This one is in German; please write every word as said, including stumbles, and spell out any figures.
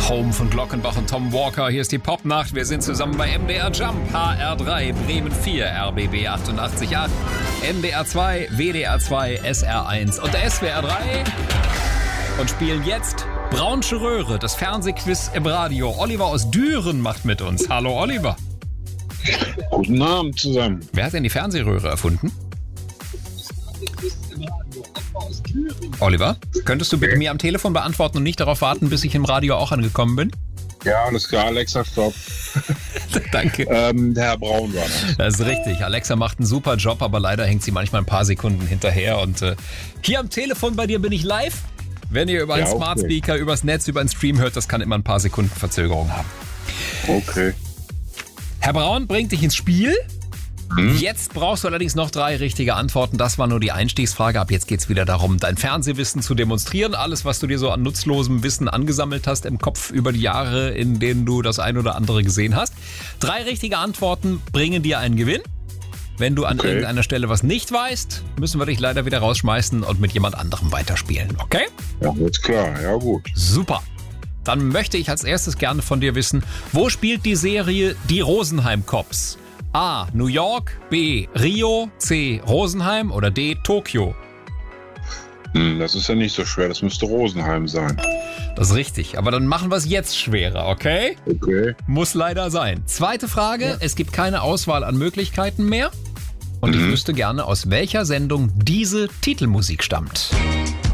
Home von Glockenbach und Tom Walker. Hier ist die Popnacht. Wir sind zusammen bei M D R Jump, H R drei, Bremen vier, R B B achtundachtzig Komma acht, M D R zwei, W D R zwei, S R eins und S W R drei. Und spielen jetzt Braunsche Röhre, das Fernsehquiz im Radio. Oliver aus Düren macht mit uns. Hallo Oliver. Guten Abend zusammen. Wer hat denn die Fernsehröhre erfunden? Oliver, könntest du bitte mir am Telefon beantworten und nicht darauf warten, bis ich im Radio auch angekommen bin? Ja, alles klar, Alexa, stopp. Danke. Ähm, der Herr Braun war das. Das ist richtig. Alexa macht einen super Job, aber leider hängt sie manchmal ein paar Sekunden hinterher. Und äh, hier am Telefon bei dir bin ich live. Wenn ihr über einen Ja, okay. Smart Speaker, übers Netz, über einen Stream hört, das kann immer ein paar Sekunden Verzögerung haben. Okay. Herr Braun bringt dich ins Spiel. Hm? Jetzt brauchst du allerdings noch drei richtige Antworten. Das war nur die Einstiegsfrage. Ab jetzt geht's wieder darum, dein Fernsehwissen zu demonstrieren. Alles, was du dir so an nutzlosem Wissen angesammelt hast im Kopf über die Jahre, in denen du das ein oder andere gesehen hast. Drei richtige Antworten bringen dir einen Gewinn. Wenn du an Okay. irgendeiner Stelle was nicht weißt, müssen wir dich leider wieder rausschmeißen und mit jemand anderem weiterspielen. Okay? Ja, jetzt klar, ja gut. Super. Dann möchte ich als erstes gerne von dir wissen, wo spielt die Serie Die Rosenheim Cops? A. New York, B. Rio, C. Rosenheim oder D. Tokio? Hm, das ist ja nicht so schwer, das müsste Rosenheim sein. Das ist richtig, aber dann machen wir es jetzt schwerer, okay? Okay. Muss leider sein. Zweite Frage, Ja. es gibt keine Auswahl an Möglichkeiten mehr. Und ich Mhm. wüsste gerne, aus welcher Sendung diese Titelmusik stammt.